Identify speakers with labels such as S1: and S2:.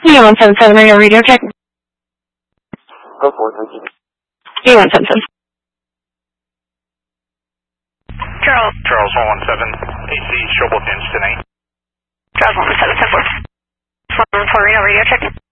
S1: A177 radio, radio check.
S2: Go for it, thank you.
S1: A177.
S3: Charles 117, AC, Showboat Houston 8.
S1: Charles 117, 10-4. 4 radio, radio check.